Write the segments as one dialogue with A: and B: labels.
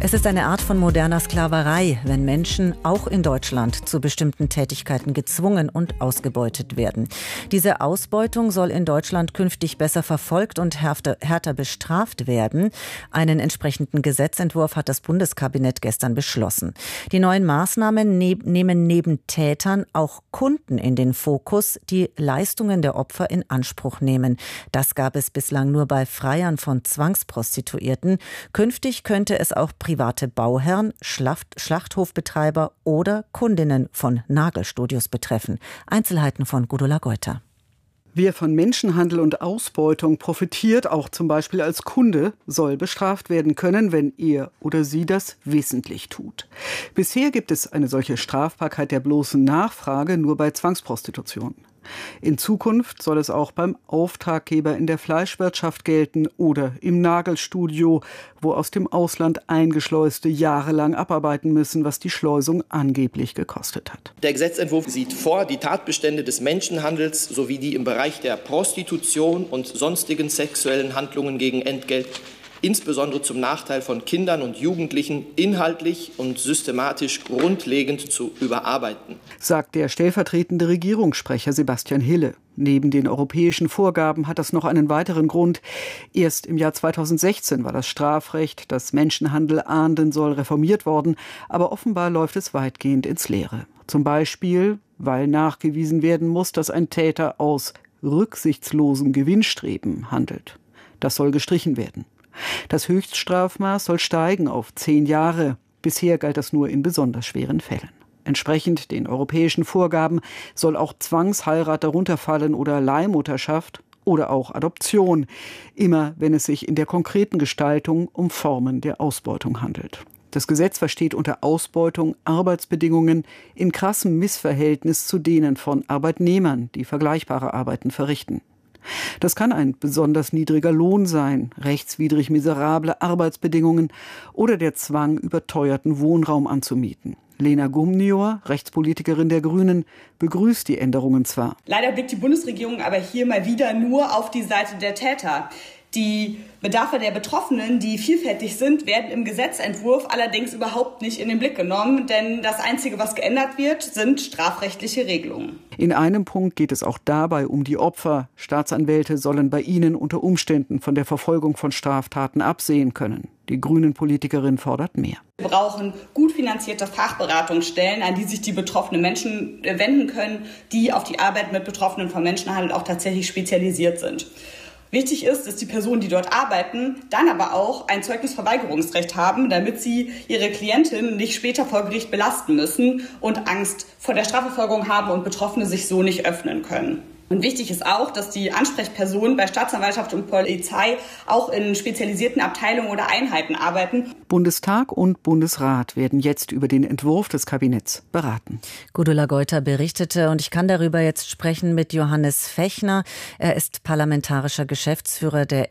A: Es ist eine Art von moderner Sklaverei, wenn Menschen auch in Deutschland zu bestimmten Tätigkeiten gezwungen und ausgebeutet werden. Diese Ausbeutung soll in Deutschland künftig besser verfolgt und härter bestraft werden. Einen entsprechenden Gesetzentwurf hat das Bundeskabinett gestern beschlossen. Die neuen Maßnahmen nehmen neben Tätern auch Kunden in den Fokus, die Leistungen der Opfer in Anspruch nehmen. Das gab es bislang nur bei Freiern von Zwangsprostituierten. Künftig könnte es auch private Bauherren, Schlachthofbetreiber oder Kundinnen von Nagelstudios betreffen. Einzelheiten von Gudula Geuter.
B: Wer von Menschenhandel und Ausbeutung profitiert, auch zum Beispiel als Kunde, soll bestraft werden können, wenn er oder sie das wissentlich tut. Bisher gibt es eine solche Strafbarkeit der bloßen Nachfrage nur bei Zwangsprostitution. In Zukunft soll es auch beim Auftraggeber in der Fleischwirtschaft gelten oder im Nagelstudio, wo aus dem Ausland Eingeschleuste jahrelang abarbeiten müssen, was die Schleusung angeblich gekostet hat.
C: Der Gesetzentwurf sieht vor, die Tatbestände des Menschenhandels sowie die im Bereich der Prostitution und sonstigen sexuellen Handlungen gegen Entgelt insbesondere zum Nachteil von Kindern und Jugendlichen inhaltlich und systematisch grundlegend zu überarbeiten,
B: sagt der stellvertretende Regierungssprecher Sebastian Hille. Neben den europäischen Vorgaben hat das noch einen weiteren Grund. Erst im Jahr 2016 war das Strafrecht, das Menschenhandel ahnden soll, reformiert worden, aber offenbar läuft es weitgehend ins Leere. Zum Beispiel, weil nachgewiesen werden muss, dass ein Täter aus rücksichtslosem Gewinnstreben handelt. Das soll gestrichen werden. Das Höchststrafmaß soll steigen auf 10 Jahre. Bisher galt das nur in besonders schweren Fällen. Entsprechend den europäischen Vorgaben soll auch Zwangsheirat darunter fallen oder Leihmutterschaft oder auch Adoption. Immer wenn es sich in der konkreten Gestaltung um Formen der Ausbeutung handelt. Das Gesetz versteht unter Ausbeutung Arbeitsbedingungen in krassem Missverhältnis zu denen von Arbeitnehmern, die vergleichbare Arbeiten verrichten. Das kann ein besonders niedriger Lohn sein, rechtswidrig miserable Arbeitsbedingungen oder der Zwang, überteuerten Wohnraum anzumieten. Lena Gumnior, Rechtspolitikerin der Grünen, begrüßt die Änderungen zwar.
D: Leider blickt die Bundesregierung aber hier mal wieder nur auf die Seite der Täter. Die Bedarfe der Betroffenen, die vielfältig sind, werden im Gesetzentwurf allerdings überhaupt nicht in den Blick genommen, denn das Einzige, was geändert wird, sind strafrechtliche Regelungen.
B: In einem Punkt geht es auch dabei um die Opfer. Staatsanwälte sollen bei ihnen unter Umständen von der Verfolgung von Straftaten absehen können. Die Grünen-Politikerin fordert mehr.
D: Wir brauchen gut finanzierte Fachberatungsstellen, an die sich die betroffenen Menschen wenden können, die auf die Arbeit mit Betroffenen von Menschenhandel auch tatsächlich spezialisiert sind. Wichtig ist, dass die Personen, die dort arbeiten, dann aber auch ein Zeugnisverweigerungsrecht haben, damit sie ihre Klientin nicht später vor Gericht belasten müssen und Angst vor der Strafverfolgung haben und Betroffene sich so nicht öffnen können. Und wichtig ist auch, dass die Ansprechpersonen bei Staatsanwaltschaft und Polizei auch in spezialisierten Abteilungen oder Einheiten arbeiten.
B: Bundestag und Bundesrat werden jetzt über den Entwurf des Kabinetts beraten.
A: Gudula Geuter berichtete und ich kann darüber jetzt sprechen mit Johannes Fechner. Er ist parlamentarischer Geschäftsführer der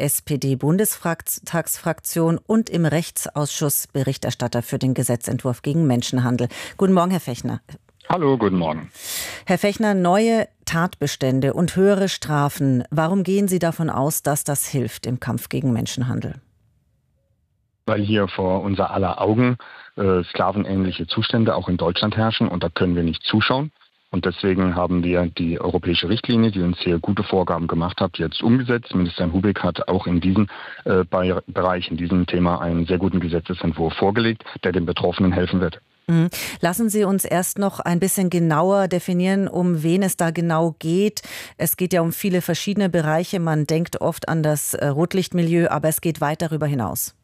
A: SPD-Bundestagsfraktion und im Rechtsausschuss Berichterstatter für den Gesetzentwurf gegen Menschenhandel. Guten Morgen, Herr Fechner.
E: Hallo, guten Morgen.
A: Herr Fechner, neue Tatbestände und höhere Strafen. Warum gehen Sie davon aus, dass das hilft im Kampf gegen Menschenhandel?
E: Weil hier vor unser aller Augen sklavenähnliche Zustände auch in Deutschland herrschen und da können wir nicht zuschauen. Und deswegen haben wir die europäische Richtlinie, die uns hier gute Vorgaben gemacht hat, jetzt umgesetzt. Minister Hubig hat auch in diesem Bereich, in diesem Thema einen sehr guten Gesetzesentwurf vorgelegt, der den Betroffenen helfen wird.
A: Lassen Sie uns erst noch ein bisschen genauer definieren, um wen es da genau geht. Es geht ja um viele verschiedene Bereiche. Man denkt oft an das Rotlichtmilieu, aber es geht weit darüber hinaus.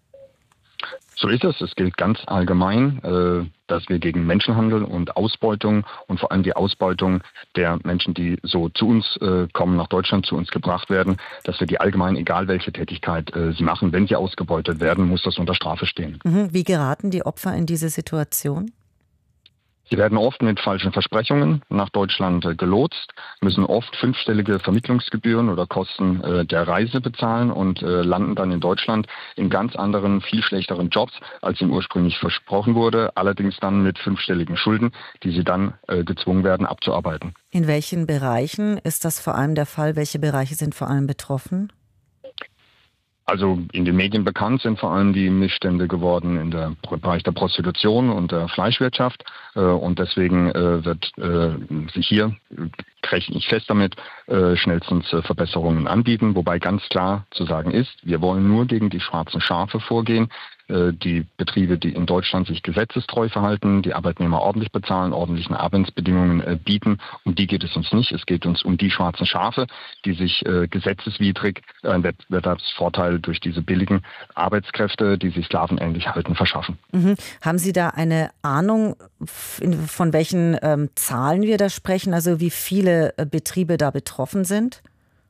E: So ist es. Es gilt ganz allgemein, dass wir gegen Menschenhandel und Ausbeutung und vor allem die Ausbeutung der Menschen, die so zu uns kommen, nach Deutschland zu uns gebracht werden, dass wir die allgemein, egal welche Tätigkeit sie machen, wenn sie ausgebeutet werden, muss das unter Strafe stehen.
A: Wie geraten die Opfer in diese Situation?
E: Sie werden oft mit falschen Versprechungen nach Deutschland gelotst, müssen oft 5-stellige Vermittlungsgebühren oder Kosten der Reise bezahlen und landen dann in Deutschland in ganz anderen, viel schlechteren Jobs, als ihnen ursprünglich versprochen wurde. Allerdings dann mit 5-stelligen Schulden, die sie dann gezwungen werden abzuarbeiten.
A: In welchen Bereichen ist das vor allem der Fall? Welche Bereiche sind vor allem betroffen?
E: Also in den Medien bekannt sind vor allem die Missstände geworden im Bereich der Prostitution und der Fleischwirtschaft. Und deswegen wird sich hier, rechne ich fest damit, schnellstens Verbesserungen anbieten. Wobei ganz klar zu sagen ist, wir wollen nur gegen die schwarzen Schafe vorgehen. Die Betriebe, die in Deutschland sich gesetzestreu verhalten, die Arbeitnehmer ordentlich bezahlen, ordentlichen Arbeitsbedingungen bieten, um die geht es uns nicht. Es geht uns um die schwarzen Schafe, die sich gesetzeswidrig einen Wettbewerbsvorteil durch diese billigen Arbeitskräfte, die sich sklavenähnlich halten, verschaffen.
A: Mhm. Haben Sie da eine Ahnung, von welchen Zahlen wir da sprechen, also wie viele Betriebe da betroffen sind?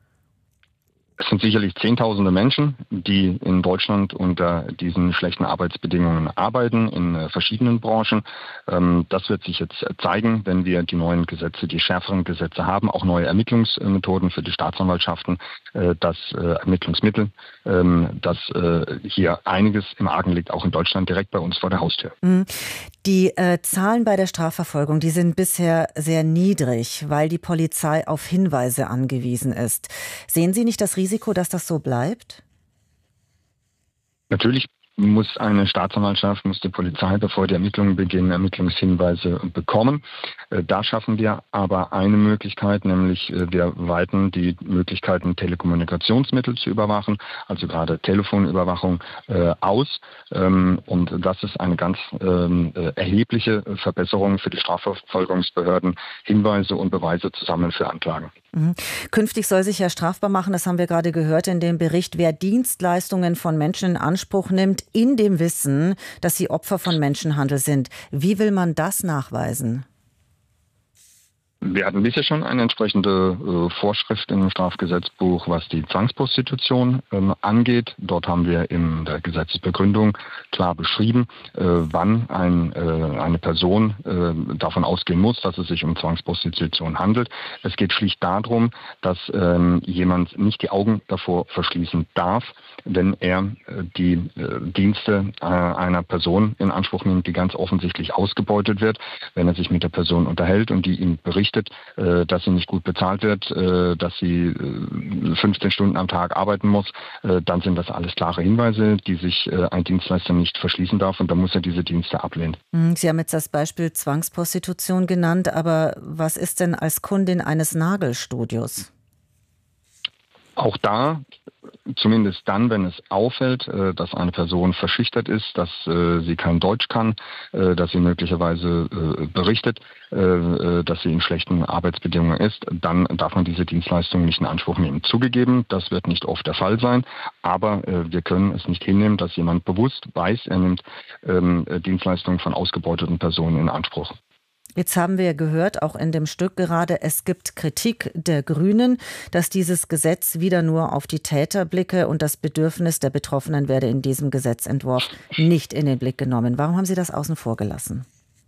E: Es sind sicherlich Zehntausende Menschen, die in Deutschland unter diesen schlechten Arbeitsbedingungen arbeiten, in verschiedenen Branchen. Das wird sich jetzt zeigen, wenn wir die neuen Gesetze, die schärferen Gesetze haben, auch neue Ermittlungsmethoden für die Staatsanwaltschaften, das Ermittlungsmittel, dass hier einiges im Argen liegt, auch in Deutschland direkt bei uns vor der Haustür.
A: Die Zahlen bei der Strafverfolgung, die sind bisher sehr niedrig, weil die Polizei auf Hinweise angewiesen ist. Sehen Sie nicht das Risiko, dass das so bleibt?
E: Natürlich muss eine Staatsanwaltschaft, muss die Polizei, bevor die Ermittlungen beginnen, Ermittlungshinweise bekommen. Da schaffen wir aber eine Möglichkeit, nämlich wir weiten die Möglichkeiten, Telekommunikationsmittel zu überwachen, also gerade Telefonüberwachung aus. Und das ist eine ganz erhebliche Verbesserung für die Strafverfolgungsbehörden, Hinweise und Beweise zu sammeln für Anklagen.
A: Künftig soll sich ja strafbar machen, das haben wir gerade gehört in dem Bericht, wer Dienstleistungen von Menschen in Anspruch nimmt, in dem Wissen, dass sie Opfer von Menschenhandel sind. Wie will man das nachweisen?
E: Wir hatten bisher schon eine entsprechende Vorschrift im Strafgesetzbuch, was die Zwangsprostitution angeht. Dort haben wir in der Gesetzesbegründung klar beschrieben, wann eine Person davon ausgehen muss, dass es sich um Zwangsprostitution handelt. Es geht schlicht darum, dass jemand nicht die Augen davor verschließen darf, wenn er die Dienste einer Person in Anspruch nimmt, die ganz offensichtlich ausgebeutet wird, wenn er sich mit der Person unterhält und die ihm berichtet, dass sie nicht gut bezahlt wird, dass sie 15 Stunden am Tag arbeiten muss, dann sind das alles klare Hinweise, die sich ein Dienstleister nicht verschließen darf und dann muss er diese Dienste ablehnen. Sie
A: haben jetzt das Beispiel Zwangsprostitution genannt, aber was ist denn als Kundin eines Nagelstudios?
E: Auch da, zumindest dann, wenn es auffällt, dass eine Person verschüchtert ist, dass sie kein Deutsch kann, dass sie möglicherweise berichtet, dass sie in schlechten Arbeitsbedingungen ist, dann darf man diese Dienstleistung nicht in Anspruch nehmen. Zugegeben, das wird nicht oft der Fall sein, aber wir können es nicht hinnehmen, dass jemand bewusst weiß, er nimmt Dienstleistungen von ausgebeuteten Personen in Anspruch. Jetzt haben wir gehört, auch in dem Stück gerade, es gibt Kritik der Grünen, dass dieses Gesetz wieder nur auf die Täter blicke und das Bedürfnis der Betroffenen werde in diesem Gesetzentwurf nicht in den Blick genommen. Warum haben Sie das außen vor gelassen?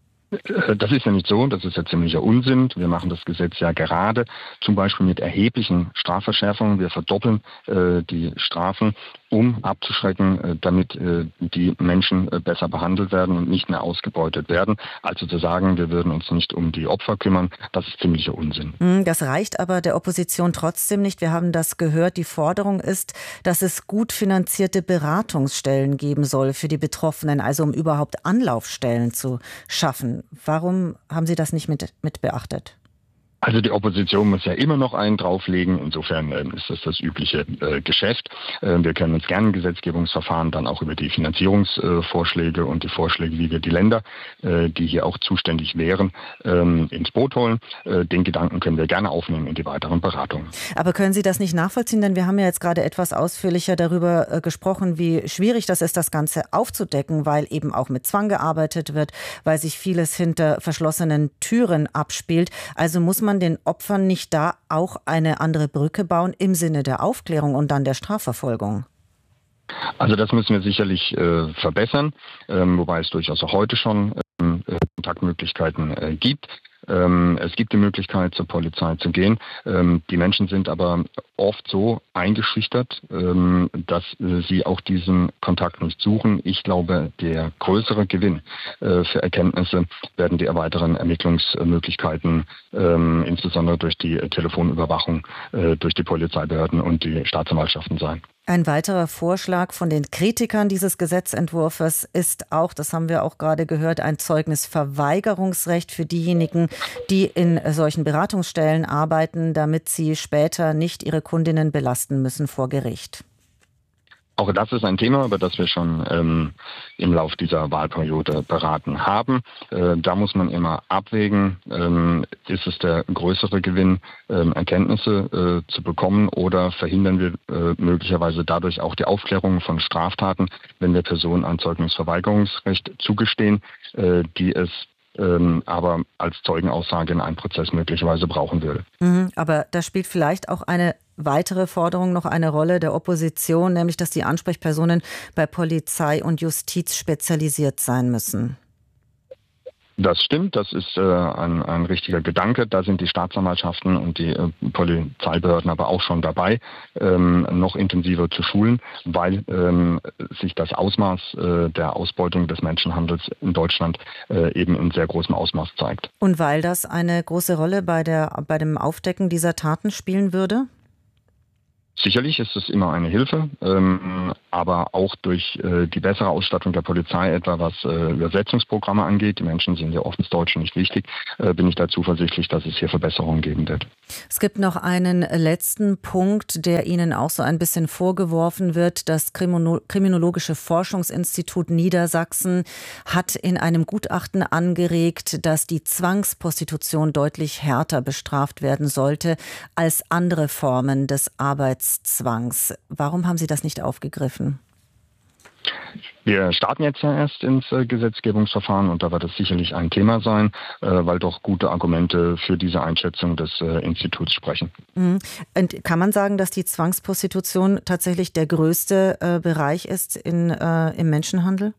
E: Das ist ja nicht so, das ist ja ziemlicher Unsinn. Wir machen das Gesetz ja gerade zum Beispiel mit erheblichen Strafverschärfungen. Wir verdoppeln die Strafen, um abzuschrecken, damit die Menschen besser behandelt werden und nicht mehr ausgebeutet werden. Also zu sagen, wir würden uns nicht um die Opfer kümmern, das ist ziemlicher Unsinn. Das reicht aber der Opposition trotzdem nicht. Wir haben das gehört. Die Forderung ist, dass es gut finanzierte Beratungsstellen geben soll für die Betroffenen, also um überhaupt Anlaufstellen zu schaffen. Warum haben Sie das nicht mit beachtet? Also die Opposition muss ja immer noch einen drauflegen. Insofern ist das übliche Geschäft. Wir können uns gerne im Gesetzgebungsverfahren dann auch über die Finanzierungsvorschläge und die Vorschläge, wie wir die Länder, die hier auch zuständig wären, ins Boot holen. Den Gedanken können wir gerne aufnehmen in die weiteren Beratungen. Aber können Sie das nicht nachvollziehen? Denn wir haben ja jetzt gerade etwas ausführlicher darüber gesprochen, wie schwierig das ist, das Ganze aufzudecken, weil eben auch mit Zwang gearbeitet wird, weil sich vieles hinter verschlossenen Türen abspielt. Also muss man den Opfern nicht da auch eine andere Brücke bauen im Sinne der Aufklärung und dann der Strafverfolgung? Also das müssen wir sicherlich verbessern, wobei es durchaus auch heute schon Kontaktmöglichkeiten gibt. Es gibt die Möglichkeit, zur Polizei zu gehen. Die Menschen sind aber oft so eingeschüchtert, dass sie auch diesen Kontakt nicht suchen. Ich glaube, der größere Gewinn für Erkenntnisse werden die weiteren Ermittlungsmöglichkeiten, insbesondere durch die Telefonüberwachung durch die Polizeibehörden und die Staatsanwaltschaften sein.
A: Ein weiterer Vorschlag von den Kritikern dieses Gesetzentwurfs ist auch, das haben wir auch gerade gehört, ein Zeugnisverweigerungsrecht für diejenigen, die in solchen Beratungsstellen arbeiten, damit sie später nicht ihre Kundinnen belasten müssen vor Gericht.
E: Auch das ist ein Thema, über das wir schon im Lauf dieser Wahlperiode beraten haben. Da muss man immer abwägen, ist es der größere Gewinn, Erkenntnisse zu bekommen, oder verhindern wir möglicherweise dadurch auch die Aufklärung von Straftaten, wenn wir Personen ein Zeugnisverweigerungsrecht zugestehen, die es aber als Zeugenaussage in einem Prozess möglicherweise brauchen würde.
A: Aber da spielt vielleicht auch eine weitere Forderung noch eine Rolle der Opposition, nämlich dass die Ansprechpersonen bei Polizei und Justiz spezialisiert sein müssen.
E: Das stimmt, das ist ein richtiger Gedanke. Da sind die Staatsanwaltschaften und die Polizeibehörden aber auch schon dabei, noch intensiver zu schulen, weil sich das Ausmaß der Ausbeutung des Menschenhandels in Deutschland eben in sehr großem Ausmaß zeigt.
A: Und weil das eine große Rolle bei dem Aufdecken dieser Taten spielen würde?
E: Sicherlich ist es immer eine Hilfe, aber auch durch die bessere Ausstattung der Polizei, etwa was Übersetzungsprogramme angeht, die Menschen sind ja oft ins Deutsche nicht wichtig, bin ich da zuversichtlich, dass es hier Verbesserungen geben wird.
A: Es gibt noch einen letzten Punkt, der Ihnen auch so ein bisschen vorgeworfen wird. Das Kriminologische Forschungsinstitut Niedersachsen hat in einem Gutachten angeregt, dass die Zwangsprostitution deutlich härter bestraft werden sollte als andere Formen des Arbeitszwangs. Warum haben Sie das nicht aufgegriffen?
E: Wir starten jetzt ja erst ins Gesetzgebungsverfahren und da wird es sicherlich ein Thema sein, weil doch gute Argumente für diese Einschätzung des Instituts sprechen.
A: Und kann man sagen, dass die Zwangsprostitution tatsächlich der größte Bereich ist im Menschenhandel?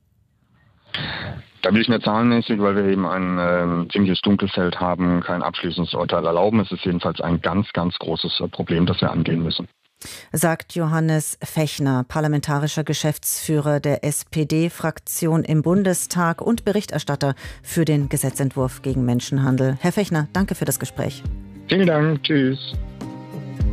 E: Da will ich mir zahlenmäßig, weil wir eben ein ziemliches Dunkelfeld haben, kein abschließendes Urteil erlauben. Es ist jedenfalls ein ganz, ganz großes Problem, das wir angehen müssen.
A: Sagt Johannes Fechner, parlamentarischer Geschäftsführer der SPD-Fraktion im Bundestag und Berichterstatter für den Gesetzentwurf gegen Menschenhandel. Herr Fechner, danke für das Gespräch.
E: Vielen Dank. Tschüss.